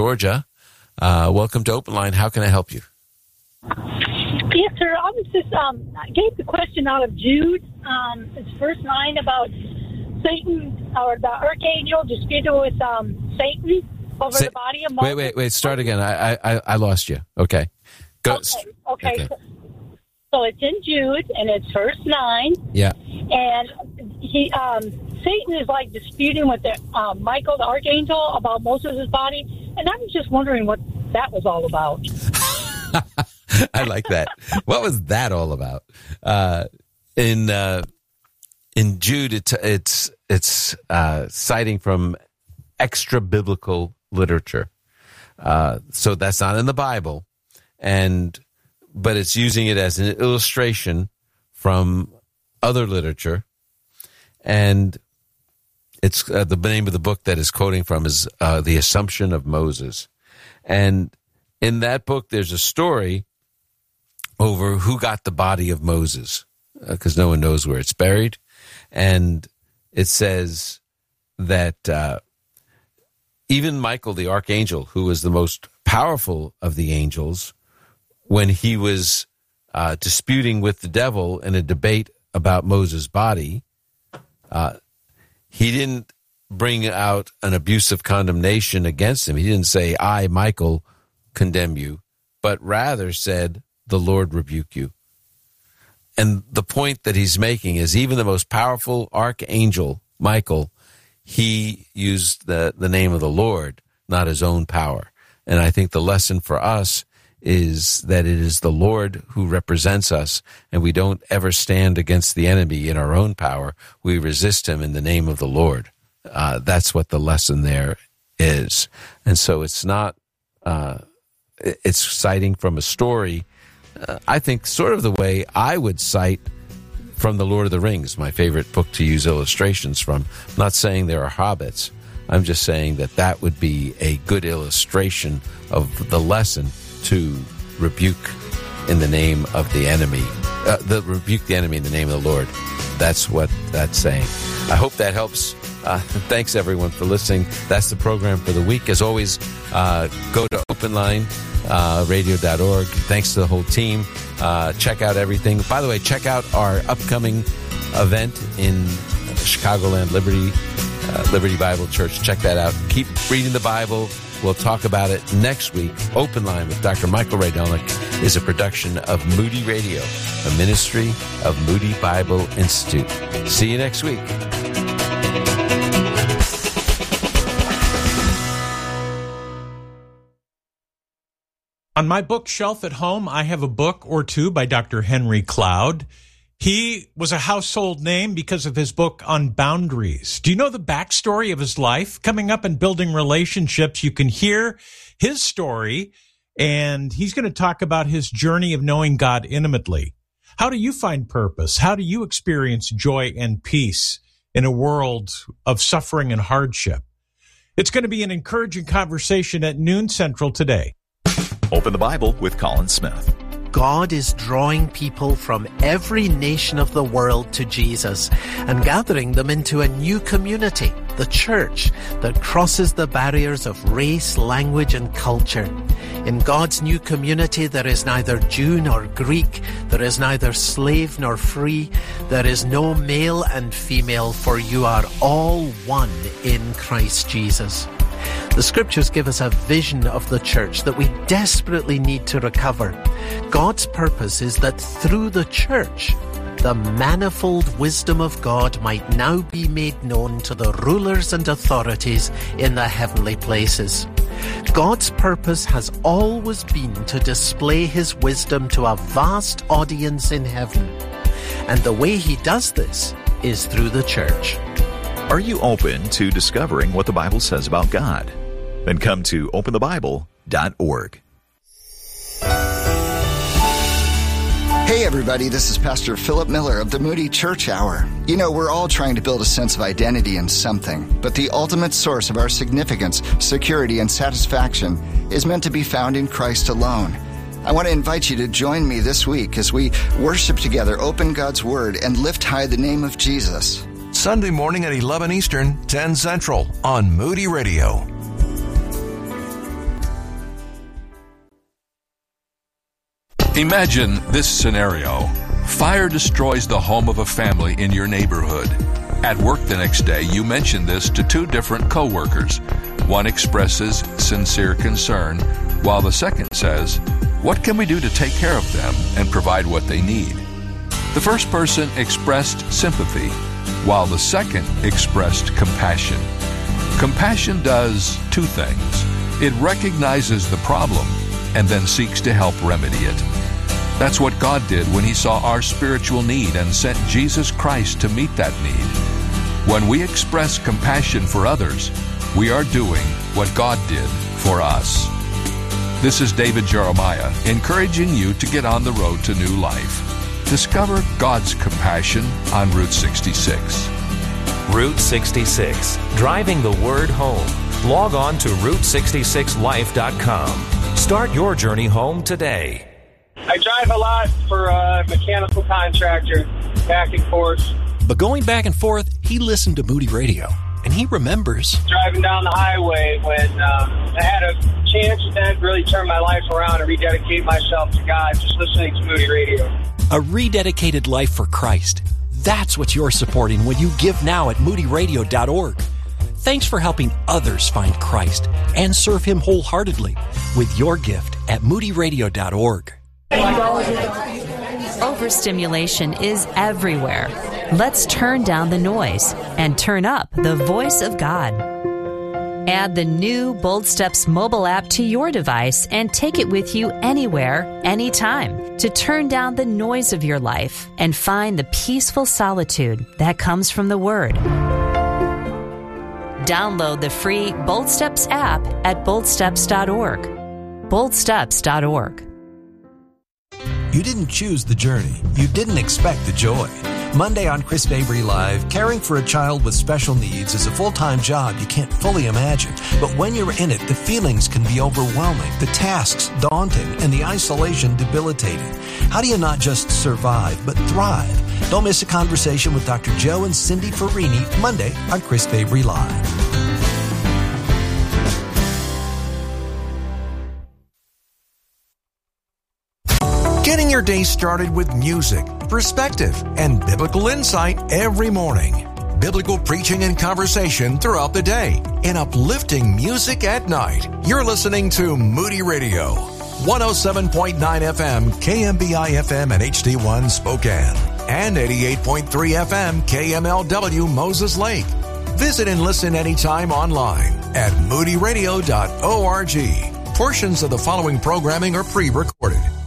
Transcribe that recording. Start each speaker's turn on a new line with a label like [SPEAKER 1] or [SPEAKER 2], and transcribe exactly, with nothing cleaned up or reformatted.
[SPEAKER 1] Georgia. Uh, welcome to Open Line. How can I help you?
[SPEAKER 2] Yes, sir. I was just um, I gave the question out of Jude. Um, his first line about Satan or the archangel disputed with um, Satan over Say, the body of Moses.
[SPEAKER 1] Wait, wait, wait. Start again. I, I, I lost you. Okay. Go.
[SPEAKER 2] Okay. Okay. okay. So, so it's in Jude, and it's verse nine.
[SPEAKER 1] Yeah.
[SPEAKER 2] And he, um, Satan is like disputing with the, uh, Michael, the archangel, about Moses' body. And I was just wondering what that was all about.
[SPEAKER 1] I like that. What was that all about? Uh, in uh, in Jude, it, it's it's uh, citing from extra biblical literature, uh, so that's not in the Bible, and but it's using it as an illustration from other literature, and it's uh, the name of the book that is quoting from is uh, The Assumption of Moses, and in that book, there's a story over who got the body of Moses, because uh, no one knows where it's buried. And it says that uh, even Michael, the archangel, who was the most powerful of the angels, when he was uh, disputing with the devil in a debate about Moses' body, uh, he didn't bring out an abusive condemnation against him. He didn't say, I, Michael, condemn you, but rather said, the Lord rebuke you. And the point that he's making is even the most powerful archangel, Michael, he used the, the name of the Lord, not his own power. And I think the lesson for us is that it is the Lord who represents us, and we don't ever stand against the enemy in our own power. We resist him in the name of the Lord. Uh, that's what the lesson there is. And so it's not, uh, it's citing from a story, uh, I think sort of the way I would cite from The Lord of the Rings, my favorite book to use illustrations from. I'm not saying there are hobbits. I'm just saying that that would be a good illustration of the lesson to rebuke in the name of the enemy. Uh, the rebuke the enemy in the name of the Lord. That's what that's saying. I hope that helps. Uh, thanks, everyone, for listening. That's the program for the week. As always, uh, go to open line radio dot org. Thanks to the whole team. Uh, check out everything. By the way, check out our upcoming event in Chicagoland Liberty, uh, Liberty Bible Church. Check that out. Keep reading the Bible. We'll talk about it next week. Open Line with Doctor Michael Rydelnik is a production of Moody Radio, a ministry of Moody Bible Institute. See you next week.
[SPEAKER 3] On my bookshelf at home, I have a book or two by Doctor Henry Cloud. He was a household name because of his book on boundaries. Do you know the backstory of his life? Coming up and building relationships, you can hear his story, and he's going to talk about his journey of knowing God intimately. How do you find purpose? How do you experience joy and peace in a world of suffering and hardship? It's going to be an encouraging conversation at noon Central today.
[SPEAKER 4] Open the Bible with Colin Smith.
[SPEAKER 5] God is drawing people from every nation of the world to Jesus and gathering them into a new community, the church, that crosses the barriers of race, language, and culture. In God's new community, there is neither Jew nor Greek, there is neither slave nor free, there is no male and female, for you are all one in Christ Jesus. The scriptures give us a vision of the church that we desperately need to recover. God's purpose is that through the church, the manifold wisdom of God might now be made known to the rulers and authorities in the heavenly places. God's purpose has always been to display his wisdom to a vast audience in heaven. And the way he does this is through the church.
[SPEAKER 4] Are you open to discovering what the Bible says about God? Then come to open the bible dot org.
[SPEAKER 6] Hey everybody, this is Pastor Philip Miller of the Moody Church Hour. You know, we're all trying to build a sense of identity in something, but the ultimate source of our significance, security, and satisfaction is meant to be found in Christ alone. I want to invite you to join me this week as we worship together, open God's Word, and lift high the name of Jesus.
[SPEAKER 7] Sunday morning at eleven Eastern, ten Central on Moody Radio. Imagine this scenario. Fire destroys the home of a family in your neighborhood. At work the next day, you mention this to two different coworkers. One expresses sincere concern, while the second says, "What can we do to take care of them and provide what they need?" The first person expressed sympathy, while the second expressed compassion. Compassion does two things. It recognizes the problem and then seeks to help remedy it. That's what God did when He saw our spiritual need and sent Jesus Christ to meet that need. When we express compassion for others, we are doing what God did for us. This is David Jeremiah, encouraging you to get on the road to new life. Discover God's compassion on Route sixty-six.
[SPEAKER 8] Route sixty-six, driving the word home. Log on to route sixty-six life dot com. Start your journey home today.
[SPEAKER 9] I drive a lot for a mechanical contractor, back and forth.
[SPEAKER 10] But going back and forth, he listened to Moody Radio, and he remembers.
[SPEAKER 9] Driving down the highway when um, I had a chance to then really turn my life around and rededicate myself to God, just listening to Moody Radio.
[SPEAKER 10] A rededicated life for Christ. That's what you're supporting when you give now at moody radio dot org. Thanks for helping others find Christ and serve Him wholeheartedly with your gift at moody radio dot org.
[SPEAKER 11] Overstimulation is everywhere. Let's turn down the noise and turn up the voice of God. Add the new Bold Steps mobile app to your device and take it with you anywhere, anytime, to turn down the noise of your life and find the peaceful solitude that comes from the Word. Download the free Bold Steps app at bold steps dot org. bold steps dot org.
[SPEAKER 12] You didn't choose the journey. You didn't expect the joy. Monday on Chris Mabry Live, caring for a child with special needs is a full-time job you can't fully imagine. But when you're in it, the feelings can be overwhelming, the tasks daunting, and the isolation debilitating. How do you not just survive, but thrive? Don't miss a conversation with Doctor Joe and Cindy Farini Monday on Chris Mabry Live. Getting your day started with music, perspective, and biblical insight every morning. Biblical preaching and conversation throughout the day, and uplifting music at night. You're listening to Moody Radio, one oh seven point nine F M, K M B I F M and H D one Spokane, and eighty-eight point three F M, K M L W Moses Lake. Visit and listen anytime online at moody radio dot org. Portions of the following programming are pre-recorded.